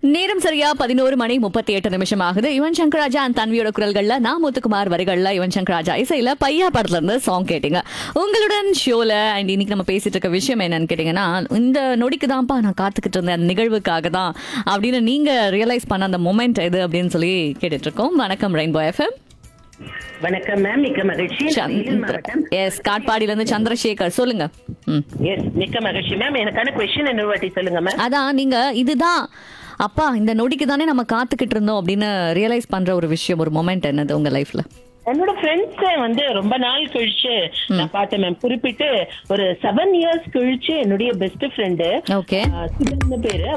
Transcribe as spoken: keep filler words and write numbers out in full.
நேரம் சரியா பதினோரு மணி முப்பத்தி எட்டு நிமிஷம் ஆகுது. யுவன் சங்கர் ராஜா அண்ட் தன்வியோட குரல்கள்ல நான் முத்துக்குமார் வரிகள்ல யுவன் சங்கர் ராஜா இசையில பையா படத்துல இருந்து சாங் கேட்டீங்க. உங்களுடன் ஷோல அண்ட் இன்னைக்கு நம்ம பேசிட்டு இருக்க விஷயம் என்னன்னு கேட்டீங்கன்னா, இந்த நொடிக்கு தான்ப்பா நான் காத்துக்கிட்டு இருந்தேன், அந்த நிகழ்வுக்காக தான் அப்படின்னு நீங்க ரியலைஸ் பண்ண அந்த மொமெண்ட் எது அப்படின்னு சொல்லி கேட்டுட்டு இருக்கோம். வணக்கம் ரெயின்போ எஃப்எம். வணக்கம் மேம், மிக்க மகிழ்ச்சி. எஸ், காட்பாடியில இருந்து சந்திரசேகர் சொல்லுங்க. எஸ், மிக்க மகிழ்ச்சி மேம். எனக்கான क्वेश्चन என்ன வாட்டி சொல்லுங்க மேம். அதான் நீங்க இதுதான் அப்பா இந்த நொடிக்கு தானே நம்ம காத்துக்கிட்டு இருந்தோம் அப்படின்னு ரியலைஸ் பண்ற ஒரு விஷயம், ஒரு மொமெண்ட் என்னது உங்க லைஃப்ல? என்னோட ஃப்ரெண்ட்ஸ் வந்து ரொம்ப நாள் கழிச்சு நான் பார்த்தேன் மேம். குறிப்பிட்டு ஒரு செவன் இயர்ஸ் கழிச்சு என்னுடைய பெஸ்ட் ஃப்ரெண்டு ஓகே சுதன் பேரு,